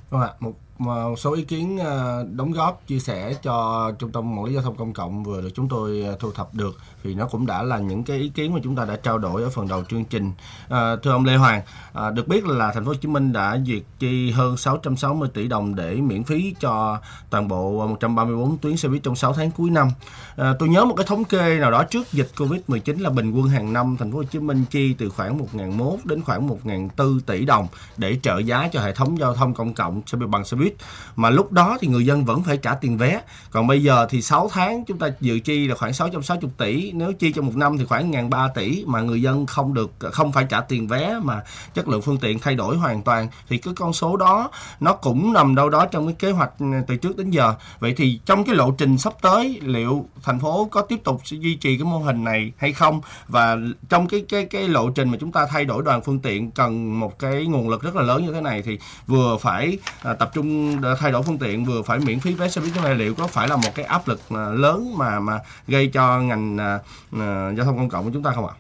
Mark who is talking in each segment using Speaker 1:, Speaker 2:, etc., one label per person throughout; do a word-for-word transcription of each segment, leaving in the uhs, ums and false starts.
Speaker 1: Vâng ạ, một, một số ý kiến ờ, đóng góp chia sẻ cho Trung tâm Quản lý Giao thông Công cộng vừa được chúng tôi ờ, thu thập được, thì nó cũng đã là những cái ý kiến mà chúng ta đã trao đổi ở phần đầu chương trình. À, thưa ông Lê Hoàng, à, được biết là thành phố Hồ Chí Minh đã duyệt chi hơn sáu trăm sáu mươi tỷ đồng để miễn phí cho toàn bộ một trăm ba mươi tư tuyến xe buýt trong sáu tháng cuối năm. À, tôi nhớ một cái thống kê nào đó trước dịch Covid mười chín là bình quân hàng năm thành phố Hồ Chí Minh chi từ khoảng một nghìn một đến khoảng một nghìn bốn tỷ đồng để trợ giá cho hệ thống giao thông công cộng xe buýt bằng xe buýt, mà lúc đó thì người dân vẫn phải trả tiền vé. Còn bây giờ thì sáu tháng chúng ta dự chi là khoảng sáu trăm sáu mươi tỷ, nếu chi cho một năm thì khoảng một nghìn ba trăm tỷ, mà người dân không được không phải trả tiền vé mà chất lượng phương tiện thay đổi hoàn toàn, thì cái con số đó nó cũng nằm đâu đó trong cái kế hoạch từ trước đến giờ. Vậy thì trong cái lộ trình sắp tới, liệu thành phố có tiếp tục duy trì cái mô hình này hay không, và trong cái cái cái lộ trình mà chúng ta thay đổi đoàn phương tiện cần một cái nguồn lực rất là lớn như thế này, thì vừa phải à, tập trung thay đổi phương tiện, vừa phải miễn phí vé xe buýt, như này liệu có phải là một cái áp lực à, lớn mà mà gây cho ngành à, à, giao thông công cộng của chúng ta không ạ?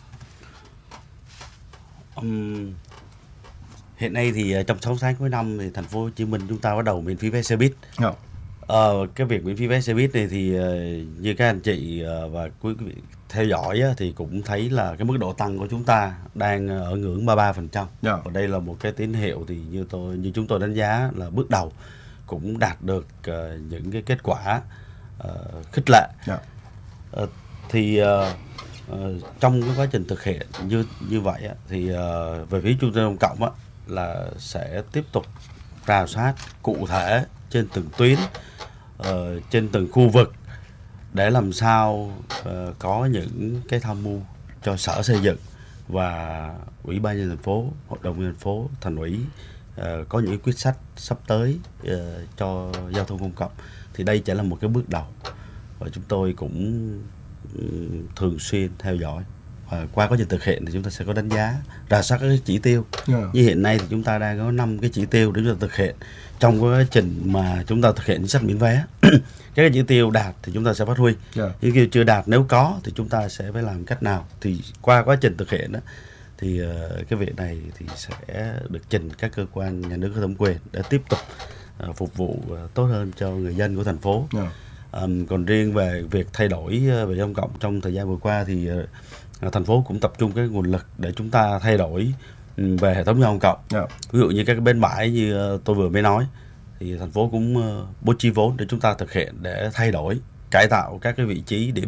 Speaker 2: Ừm, hiện nay thì ờ, trong sáu tháng cuối năm thì thành phố Hồ Chí Minh chúng ta bắt đầu miễn phí vé xe buýt.
Speaker 1: Dạ.
Speaker 2: Ờ, cái việc miễn phí vé xe buýt này thì ờ, như các anh chị ờ, và quý vị theo dõi á, thì cũng thấy là cái mức độ tăng của chúng ta đang ở ngưỡng ba mươi ba phần trăm.
Speaker 1: Dạ.
Speaker 2: Và đây là một cái tín hiệu thì như tôi như chúng tôi đánh giá là bước đầu cũng đạt được ờ, những cái kết quả ờ, khích lệ.
Speaker 1: Dạ.
Speaker 2: Ờ, thì ờ, ờ, trong cái quá trình thực hiện như như vậy á, thì ờ, về phía trung tâm công cộng á, là sẽ tiếp tục rà soát cụ thể trên từng tuyến, ờ, trên từng khu vực để làm sao ờ, có những cái tham mưu cho Sở Xây dựng và Ủy ban nhân dân thành phố, Hội đồng nhân dân thành phố, Thành ủy ờ, có những quyết sách sắp tới ờ, cho giao thông công cộng. Thì đây chỉ là một cái bước đầu và chúng tôi cũng ừm, thường xuyên theo dõi, và qua quá trình thực hiện thì chúng ta sẽ có đánh giá, rà soát các cái chỉ tiêu.
Speaker 1: Dạ.
Speaker 2: Như hiện nay thì chúng ta đang có năm cái chỉ tiêu để chúng ta thực hiện trong quá trình mà chúng ta thực hiện chính sách miễn vé. Các cái chỉ tiêu đạt thì chúng ta sẽ phát huy,
Speaker 1: Dạ.
Speaker 2: những cái chưa đạt nếu có thì chúng ta sẽ phải làm cách nào. Thì qua quá trình thực hiện đó thì uh, cái việc này thì sẽ được trình các cơ quan nhà nước có thẩm quyền để tiếp tục uh, phục vụ uh, tốt hơn cho người dân của thành phố.
Speaker 1: Dạ.
Speaker 2: Um, còn riêng về việc thay đổi uh, về giao thông cộng trong thời gian vừa qua thì uh, thành phố cũng tập trung cái nguồn lực để chúng ta thay đổi um, về hệ thống giao thông cộng.
Speaker 1: Dạ.
Speaker 2: Ví dụ như các cái bến bãi như uh, tôi vừa mới nói thì thành phố cũng uh, bố trí vốn để chúng ta thực hiện, để thay đổi, cải tạo các cái vị trí điểm